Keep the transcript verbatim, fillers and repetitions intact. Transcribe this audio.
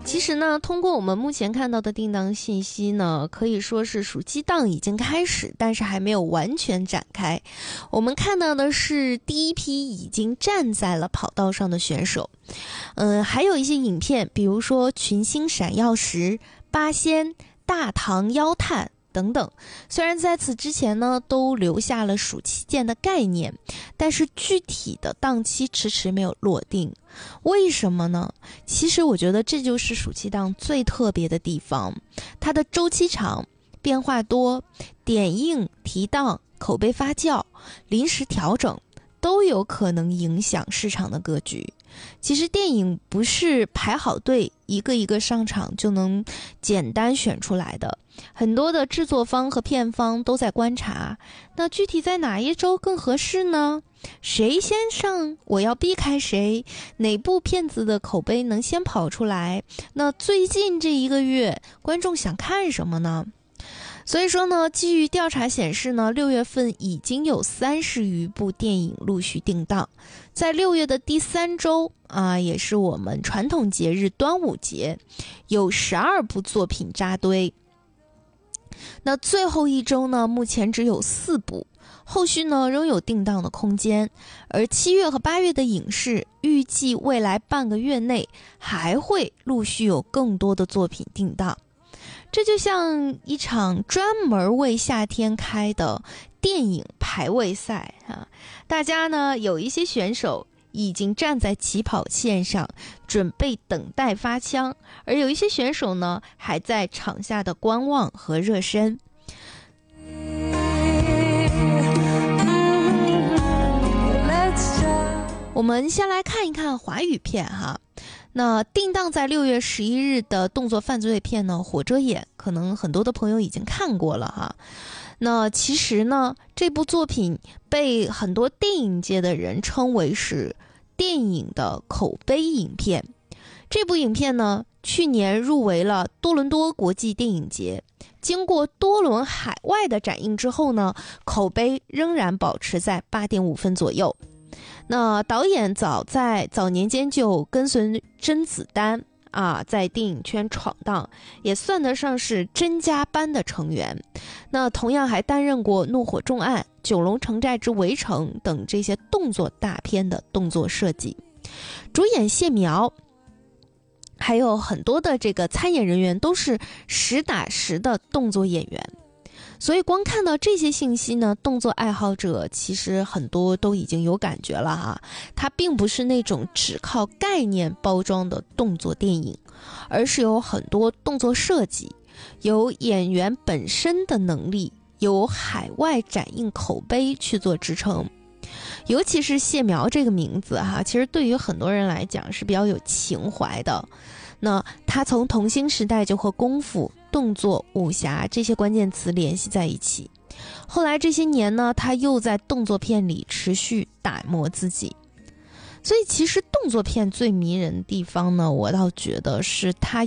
其实呢，通过我们目前看到的定档信息呢，可以说是暑期档已经开始，但是还没有完全展开。我们看到的是第一批已经站在了跑道上的选手，嗯、呃，还有一些影片，比如说群星闪耀时、八仙、大唐妖探等等，虽然在此之前呢都留下了暑期见的概念，但是具体的档期迟迟没有落定。为什么呢？其实我觉得这就是暑期档最特别的地方，它的周期长，变化多，点映、提档、口碑发酵、临时调整都有可能影响市场的格局。其实电影不是排好队一个一个上场就能简单选出来的，很多的制作方和片方都在观察，那具体在哪一周更合适呢？谁先上，我要避开谁？哪部片子的口碑能先跑出来？那最近这一个月观众想看什么呢？所以说呢，基于调查显示呢，六月份已经有三十余部电影陆续定档，在六月的第三周啊，也是我们传统节日端午节，有十二部作品扎堆。那最后一周呢，目前只有四部，后续呢仍有定档的空间，而七月和八月的影视预计未来半个月内还会陆续有更多的作品定档。这就像一场专门为夏天开的电影排位赛啊！大家呢有一些选手已经站在起跑线上，准备等待发枪，而有一些选手呢还在场下的观望和热身。我们先来看一看华语片哈。那定档在六月十一日的动作犯罪片呢，《火遮眼》，可能很多的朋友已经看过了哈。那其实呢，这部作品被很多电影界的人称为是电影的口碑影片。这部影片呢，去年入围了多伦多国际电影节，经过多轮海外的展映之后呢，口碑仍然保持在 八点五分左右。那导演早在早年间就跟随甄子丹啊，在电影圈闯荡，也算得上是甄家班的成员。那同样还担任过《怒火重案》《九龙城寨之围城》等这些动作大片的动作设计。主演谢苗，还有很多的这个参演人员都是实打实的动作演员。所以光看到这些信息呢，动作爱好者其实很多都已经有感觉了哈。它并不是那种只靠概念包装的动作电影，而是有很多动作设计，有演员本身的能力，有海外展映口碑去做支撑。尤其是谢苗这个名字哈，其实对于很多人来讲是比较有情怀的。那他从童星时代就和功夫、动作、武侠这些关键词联系在一起，后来这些年呢，他又在动作片里持续打磨自己。所以其实动作片最迷人的地方呢，我倒觉得是它